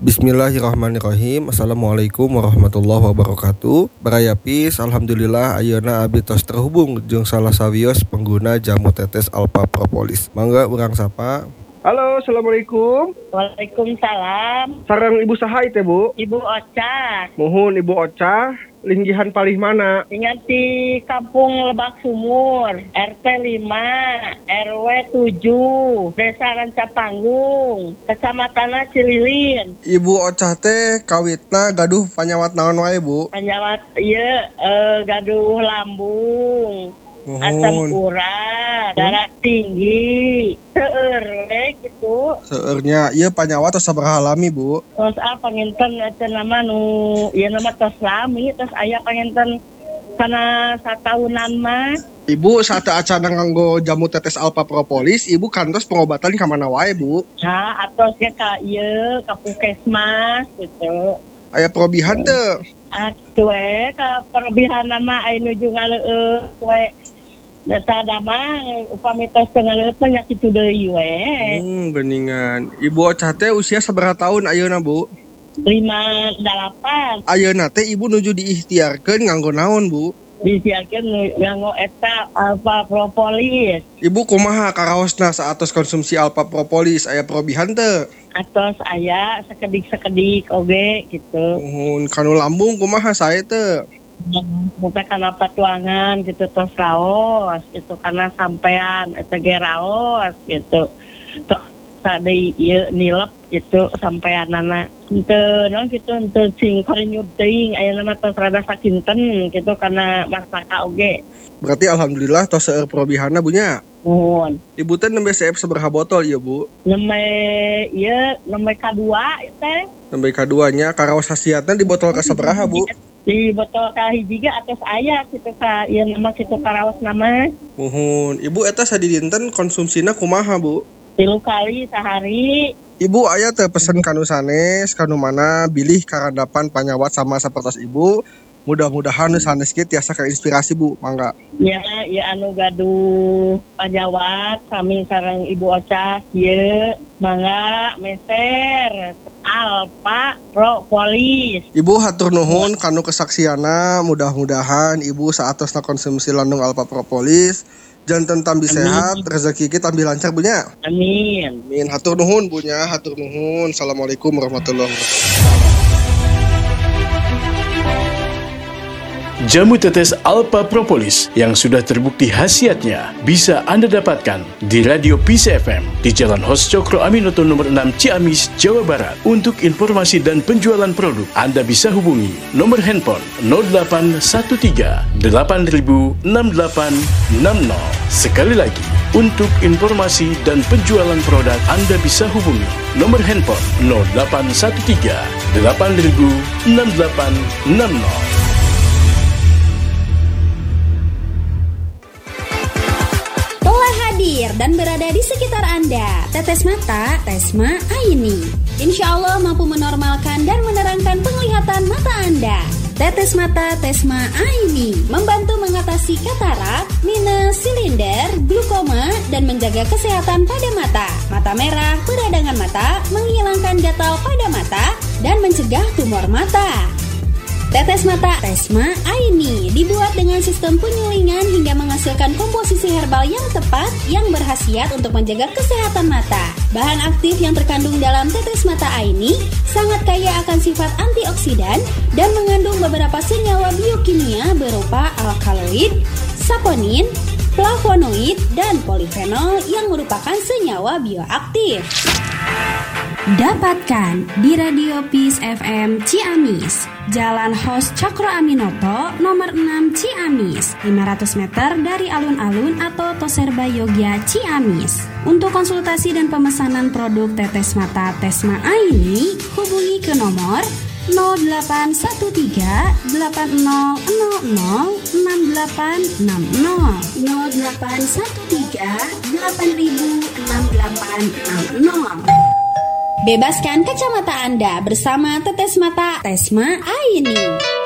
Bismillahirrahmanirrahim. Assalamualaikum warahmatullahi wabarakatuh. Barayapis, alhamdulillah ayeuna abdi tos terhubung jeung salah sawios pengguna jamu tetes Alpha Propolis. Mangga urang sapa. Halo, assalamualaikum. Waalaikumsalam. Sareng Ibu saha teh, Bu? Ibu Oca. Mohon Ibu Oca, linggihan palih mana? Ingat di Kampung Lebak Sumur, RT 5, RW 7, Desa Rancapanggung, Kecamatan Cililin. Ibu Oca teh kawitna gaduh panyawat naon wae, Bu? Penyawat gaduh lambung, asam urat, darah tinggi, seueur gitu. Seueurnya ieu panyawat tos sabaraha lami, Bu? Terus panginten nama ieu nama tos lami, terus aya panginten kana satahunan mah. Ibu saat acara nganggo jamu tetes Alpha Propolis, Ibu kantos pengobatan ka mana wae, Bu? Nah, atos ge ka ieu ka puskesmas gitu. Aya perobihan teu? Atuh ka perobihan mah aya nuju ngaleueut we. Data dama upami tos ngaleut nya kitu deui we. Beningan. Ibu Oca teh usia sabaraha tahun ayeuna, Bu? 58. Ayeuna teh Ibu nuju diikhtiarkeun nganggo naon, Bu? Disiarkeun nganggo eta Alpha Propolis. Ibu kumaha karaosna saatos konsumsi Alpha Propolis aya perobihan teu? Atos aya sakedik-sakedik oge gitu. Kanu lambung kumaha sae teu? Muka kana patuangan gitu tos raos gitu karena sampean eta ge raos gitu. Tos tadi ieu nilep gitu sampeanana henteu naon gitu henteu cing karinyut teuing aya nama tos rada sakinten gitu karena masaka oge. Berarti alhamdulillah tos seueur perobihanna bunya. Nuhun. Ibu teh nembe CF sabaraha botol ieu, Bu? Nembe kadua teh. Nembe kaduanya karaos khasiatna di botol ka sabaraha, Bu? Di botol ka hiji ge atos aya kitu ka ieu nama kitu karaos nama. Muhun. Ibu eta sadidinten konsumsina kumaha, Bu? 3 kali sehari. Ibu aya teh pesen kanu sanes, kanu mana bilih karandapan panyawat sama sapertos Ibu. Mudah-mudahan sanes ge tiasa kainspirasi, Bu. Mangga. Ya anu gaduh panyawat kami sareng Ibu Oca ieu mangga meser Alpha Propolis. Ibu hatur nuhun kanu kesaksiana, mudah-mudahan Ibu saatosna konsumsi landung Alpha Propolis janten tambi sehat, rezeki kita tambi lancar, Bunya. Amin. Amin. Hatur nuhun, Bunya, hatur nuhun. Assalamualaikum warahmatullahi wabarakatuh. Jamu tetes Alpha Propolis yang sudah terbukti khasiatnya bisa Anda dapatkan di Radio Peace FM di Jalan Hos Cokro Aminoto nomor 6 Ciamis, Jawa Barat. Untuk informasi dan penjualan produk, Anda bisa hubungi nomor handphone 0813 8000 6860. Sekali lagi, untuk informasi dan penjualan produk, Anda bisa hubungi nomor handphone 0813 8000 6860. Dan berada di sekitar Anda. Tetes mata, Tesma Aini. Insya Allah mampu menormalkan dan menerangkan penglihatan mata Anda. Tetes mata Tesma Aini membantu mengatasi katarak, minus, silinder, glukoma, dan menjaga kesehatan pada mata. Mata merah, peradangan mata, menghilangkan gatal pada mata, dan mencegah tumor mata. Tetes mata Tesma Aini dibuat dengan sistem penyulingan hingga menghasilkan komposisi herbal yang tepat yang berkhasiat untuk menjaga kesehatan mata. Bahan aktif yang terkandung dalam tetes mata Aini sangat kaya akan sifat antioksidan dan mengandung beberapa senyawa biokimia berupa alkaloid, saponin, flavonoid, dan polifenol yang merupakan senyawa bioaktif. Dapatkan di Radio Peace FM Ciamis, Jalan Hos Cokro Aminoto, nomor 6 Ciamis, 500 meter dari alun-alun atau Toserba Yogya Ciamis. Untuk konsultasi dan pemesanan produk tetes mata Tesma Aini, hubungi ke nomor 0813 8000 6860 0813 8000 6860. Bebaskan kacamata Anda bersama tetes mata Tesma Aini.